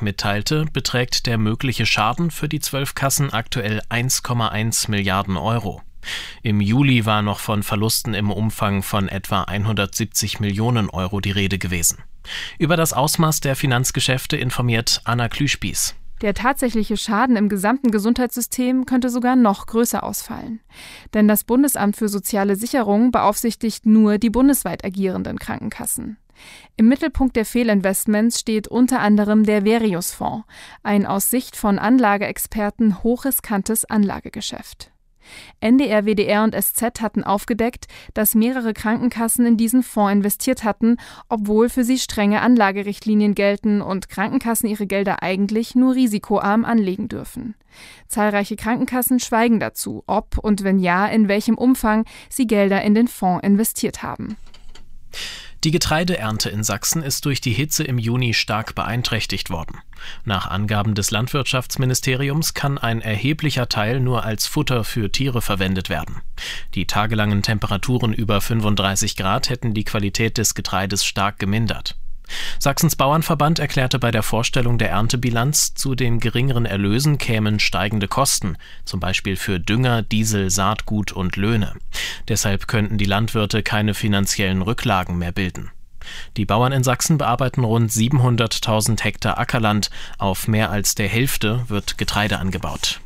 mitteilte, beträgt der mögliche Schaden für die 12 Kassen aktuell 1,1 Milliarden Euro. Im Juli war noch von Verlusten im Umfang von etwa 170 Millionen Euro die Rede gewesen. Über das Ausmaß der Finanzgeschäfte informiert Anna Klüspieß. Der tatsächliche Schaden im gesamten Gesundheitssystem könnte sogar noch größer ausfallen. Denn das Bundesamt für soziale Sicherung beaufsichtigt nur die bundesweit agierenden Krankenkassen. Im Mittelpunkt der Fehlinvestments steht unter anderem der Verius-Fonds, ein aus Sicht von Anlageexperten hochriskantes Anlagegeschäft. NDR, WDR und SZ hatten aufgedeckt, dass mehrere Krankenkassen in diesen Fonds investiert hatten, obwohl für sie strenge Anlagerichtlinien gelten und Krankenkassen ihre Gelder eigentlich nur risikoarm anlegen dürfen. Zahlreiche Krankenkassen schweigen dazu, ob und wenn ja, in welchem Umfang sie Gelder in den Fonds investiert haben. Die Getreideernte in Sachsen ist durch die Hitze im Juni stark beeinträchtigt worden. Nach Angaben des Landwirtschaftsministeriums kann ein erheblicher Teil nur als Futter für Tiere verwendet werden. Die tagelangen Temperaturen über 35 Grad hätten die Qualität des Getreides stark gemindert. Sachsens Bauernverband erklärte bei der Vorstellung der Erntebilanz, zu den geringeren Erlösen kämen steigende Kosten, zum Beispiel für Dünger, Diesel, Saatgut und Löhne. Deshalb könnten die Landwirte keine finanziellen Rücklagen mehr bilden. Die Bauern in Sachsen bearbeiten rund 700.000 Hektar Ackerland, auf mehr als der Hälfte wird Getreide angebaut.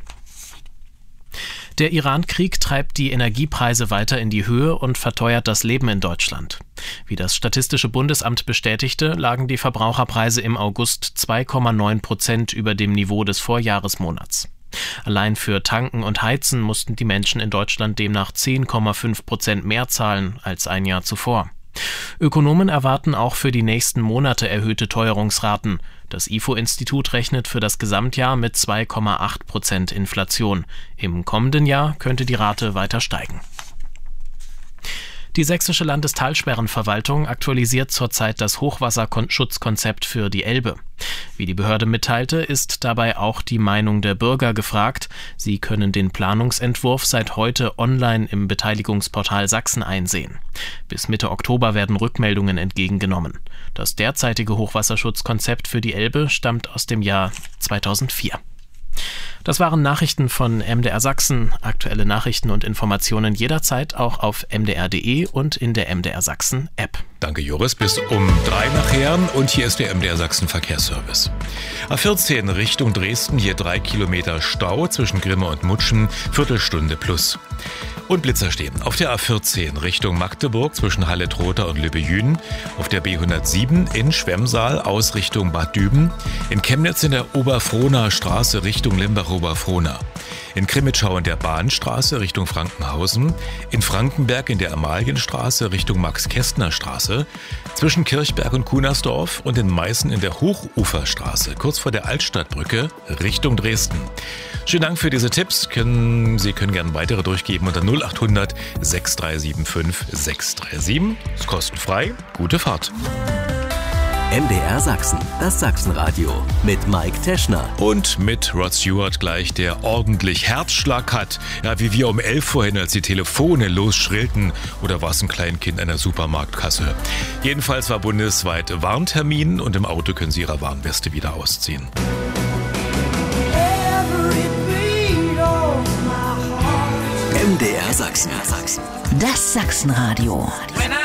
Der Iran-Krieg treibt die Energiepreise weiter in die Höhe und verteuert das Leben in Deutschland. Wie das Statistische Bundesamt bestätigte, lagen die Verbraucherpreise im August 2,9% über dem Niveau des Vorjahresmonats. Allein für Tanken und Heizen mussten die Menschen in Deutschland demnach 10,5% mehr zahlen als ein Jahr zuvor. Ökonomen erwarten auch für die nächsten Monate erhöhte Teuerungsraten. Das IFO-Institut rechnet für das Gesamtjahr mit 2,8% Inflation. Im kommenden Jahr könnte die Rate weiter steigen. Die sächsische Landestalsperrenverwaltung aktualisiert zurzeit das Hochwasserschutzkonzept für die Elbe. Wie die Behörde mitteilte, ist dabei auch die Meinung der Bürger gefragt. Sie können den Planungsentwurf seit heute online im Beteiligungsportal Sachsen einsehen. Bis Mitte Oktober werden Rückmeldungen entgegengenommen. Das derzeitige Hochwasserschutzkonzept für die Elbe stammt aus dem Jahr 2004. Das waren Nachrichten von MDR Sachsen. Aktuelle Nachrichten und Informationen jederzeit auch auf mdr.de und in der MDR Sachsen App. Danke Joris, bis um 3 nachher und hier ist der MDR Sachsen Verkehrsservice. A14 Richtung Dresden, hier 3 Kilometer Stau zwischen Grimme und Mutschen, Viertelstunde plus. Und Blitzer stehen auf der A14 Richtung Magdeburg zwischen Halle-Trotha und Lübbejüden, auf der B107 in Schwemmsaal aus Richtung Bad Düben, in Chemnitz in der Oberfrohner Straße Richtung Limbach-Oberfrohna, in Krimitschau in der Bahnstraße Richtung Frankenhausen, in Frankenberg in der Amalienstraße Richtung Max-Kästner-Straße, zwischen Kirchberg und Kunersdorf und in Meißen in der Hochuferstraße, kurz vor der Altstadtbrücke Richtung Dresden. Vielen Dank für diese Tipps. Sie können gerne weitere durchgeben unter 0800 6375 637. Ist kostenfrei. Gute Fahrt. MDR Sachsen, das Sachsenradio mit Mike Teschner. Und mit Rod Stewart gleich, der ordentlich Herzschlag hat. Ja, wie wir um 11 vorhin, als die Telefone losschrillten. Oder war es ein Kleinkind einer Supermarktkasse? Jedenfalls war bundesweit Warntermin und im Auto können Sie Ihre Warnweste wieder ausziehen. MDR Sachsen. Das Sachsenradio.